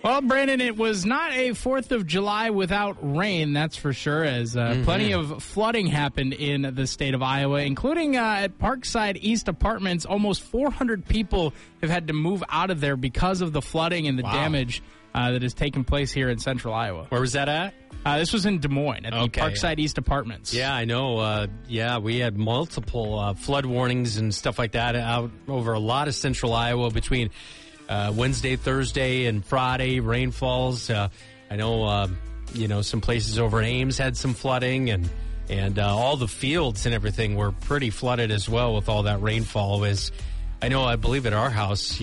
Well, Brandon, it was not a 4th of July without rain, that's for sure, as plenty of flooding happened in the state of Iowa, including at Parkside East Apartments. Almost 400 people have had to move out of there because of the flooding and the damage that has taken place here in central Iowa. Where was that at? This was in Des Moines at the Parkside East Apartments. Yeah, I know. We had multiple flood warnings and stuff like that out over a lot of central Iowa between Wednesday, Thursday, and Friday, rainfalls. I know, some places over in Ames had some flooding, and all the fields and everything were pretty flooded as well with all that rainfall. I believe at our house,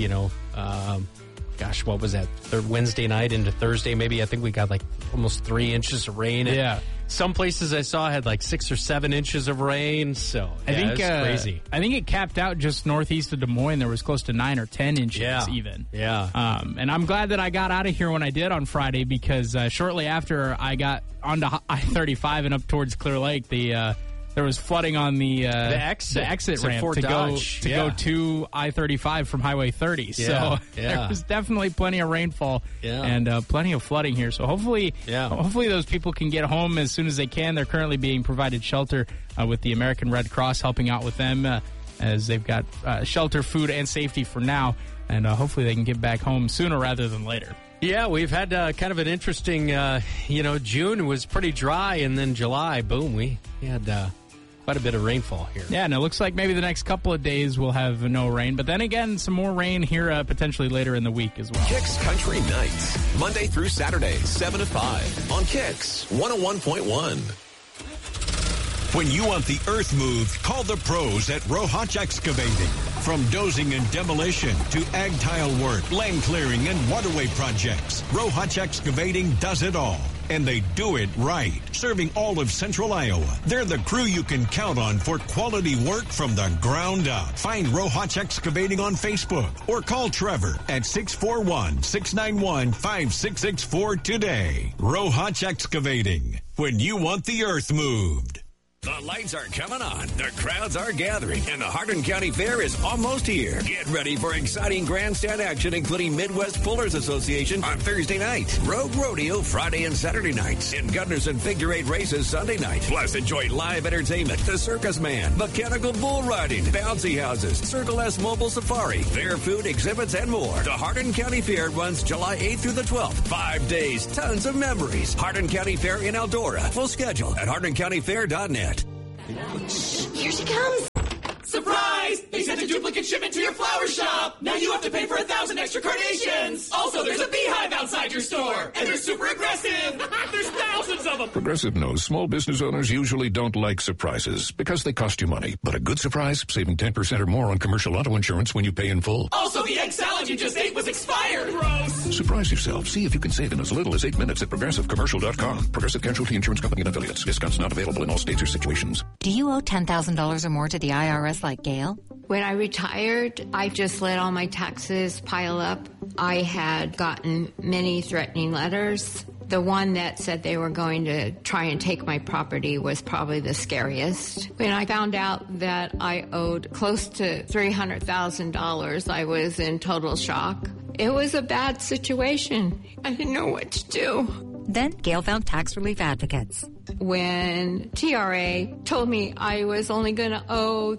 what was that? Wednesday night into Thursday, maybe. I think we got like almost 3 inches of rain. Yeah. Some places I saw had like 6 or 7 inches of rain. So I think it's crazy. I think it capped out just northeast of Des Moines. There was close to 9 or 10 inches even. Yeah. And I'm glad that I got out of here when I did on Friday, because shortly after I got onto I-35 and up towards Clear Lake, there was flooding on the exit ramp to go to I-35 from Highway 30. So there was definitely plenty of rainfall and plenty of flooding here. So hopefully those people can get home as soon as they can. They're currently being provided shelter with the American Red Cross helping out with them as they've got shelter, food, and safety for now. And hopefully they can get back home sooner rather than later. Yeah, we've had kind of an interesting, June was pretty dry, and then July, boom, we had quite a bit of rainfall here. Yeah, and it looks like maybe the next couple of days we'll have no rain, but then again, some more rain here potentially later in the week as well. Kicks Country Nights, Monday through Saturday, 7 to 5 on Kicks 101.1. When you want the earth moved, call the pros at Rohach Excavating. From dozing and demolition to ag tile work, land clearing, and waterway projects, Rohach Excavating does it all. And they do it right, serving all of central Iowa. They're the crew you can count on for quality work from the ground up. Find Rohach Excavating on Facebook or call Trevor at 641-691-5664 today. Rohach Excavating, when you want the earth moved. The lights are coming on, the crowds are gathering, and the Hardin County Fair is almost here. Get ready for exciting grandstand action, including Midwest Pullers Association on Thursday night, Rogue Rodeo Friday and Saturday nights, and Gunderson Figure 8 races Sunday night. Plus, enjoy live entertainment, the Circus Man, mechanical bull riding, bouncy houses, Circle S Mobile Safari, fair food, exhibits, and more. The Hardin County Fair runs July 8th through the 12th. 5 days, tons of memories. Hardin County Fair in Eldora. Full schedule at hardincountyfair.net. Here she comes. Surprise! They sent a duplicate shipment to your flower shop. Now you have to pay for 1,000 extra carnations. Also, there's a beehive outside your store, and they're super aggressive. There's thousands of them. Progressive knows small business owners usually don't like surprises because they cost you money. But a good surprise, saving 10% or more on commercial auto insurance when you pay in full. Also, the egg salad you just ate was expired. Gross. Surprise yourself. See if you can save in as little as 8 minutes at ProgressiveCommercial.com. Progressive Casualty Insurance Company and Affiliates. Discounts not available in all states or situations. Do you owe $10,000 or more to the IRS like Gail? When I retired, I just let all my taxes pile up. I had gotten many threatening letters. The one that said they were going to try and take my property was probably the scariest. When I found out that I owed close to $300,000, I was in total shock. It was a bad situation. I didn't know what to do. Then Gail found tax relief advocates. When TRA told me I was only going to owe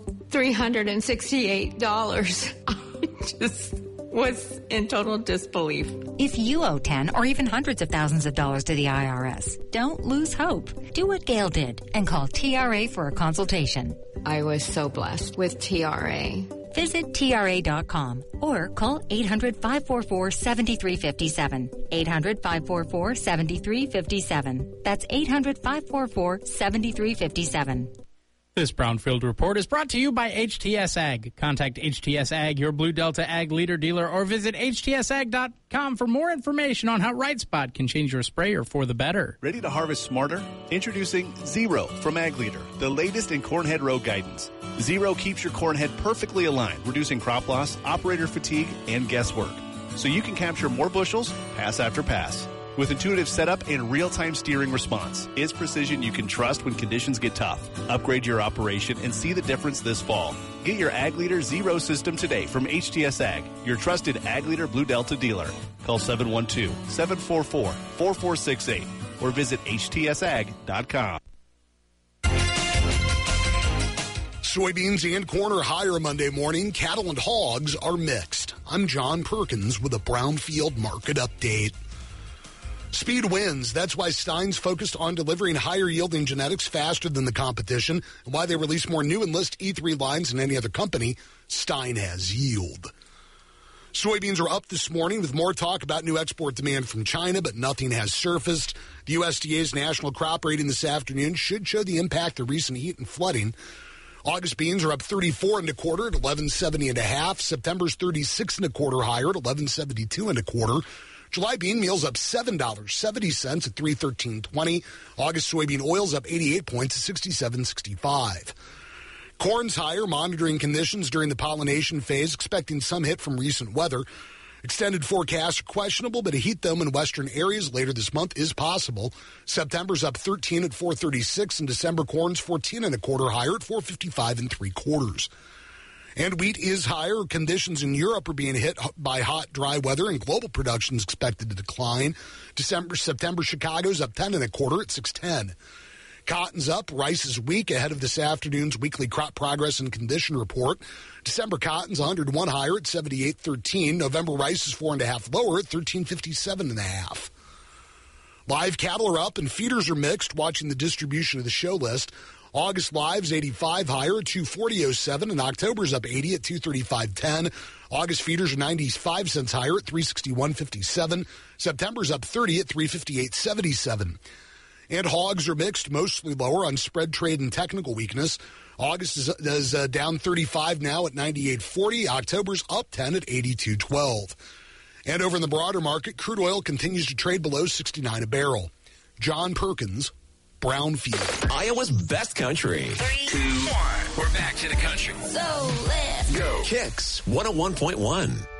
$368, I just was in total disbelief. If you owe 10 or even hundreds of thousands of dollars to the IRS, don't lose hope. Do what Gail did and call TRA for a consultation. I was so blessed with TRA. Visit TRA.com or call 800-544-7357. 800-544-7357. That's 800-544-7357. This Brownfield Report is brought to you by HTS Ag. Contact HTS Ag, your Blue Delta Ag leader dealer, or visit htsag.com for more information on how Right Spot can change your sprayer for the better. Ready to harvest smarter? Introducing Zero from Ag Leader, the latest in corn head row guidance. Zero keeps your corn head perfectly aligned, reducing crop loss, operator fatigue, and guesswork, so you can capture more bushels, pass after pass. With intuitive setup and real-time steering response, it's precision you can trust when conditions get tough. Upgrade your operation and see the difference this fall. Get your Ag Leader Zero system today from HTS Ag, your trusted Ag Leader Blue Delta dealer. Call 712-744-4468 or visit htsag.com. Soybeans and corn are higher Monday morning. Cattle and hogs are mixed. I'm John Perkins with a Brownfield market update. Speed wins. That's why Stein's focused on delivering higher yielding genetics faster than the competition, and why they release more new Enlist E3 lines than any other company. Stein has yield. Soybeans are up this morning with more talk about new export demand from China, but nothing has surfaced. The USDA's national crop rating this afternoon should show the impact of recent heat and flooding. August beans are up 34 1/4 at 11.70 1/2. September's 36 1/4 higher at 11.72 1/4. July bean meal's up $7.70 at 313.20. August soybean oil's up 88 points at 67.65. Corn's higher, monitoring conditions during the pollination phase, expecting some hit from recent weather. Extended forecasts are questionable, but a heat dome in western areas later this month is possible. September's up 13 at 436, and December corn's 14 1/4 higher at 455 3/4. And wheat is higher. Conditions in Europe are being hit by hot, dry weather, and global production is expected to decline. September, Chicago's up 10 1/4 at 610. Cotton's up. Rice is weak ahead of this afternoon's weekly crop progress and condition report. December cotton's 101 higher at 78.13. November rice is 4.5 lower at 13.57 1/2. Live cattle are up and feeders are mixed. Watching the distribution of the show list. August live's 85 higher at 240.07, and October's up 80 at 235.10. August feeders are 95 cents higher at 361.57. September's up 30 at 358.77. And hogs are mixed, mostly lower on spread trade and technical weakness. August is down 35 now at 98.40. October's up 10 at 82.12. And over in the broader market, crude oil continues to trade below 69 a barrel. John Perkins, Brownfield. Iowa's best country. 3, 2, 1. We're back to the country. So let's go. Kicks 101.1.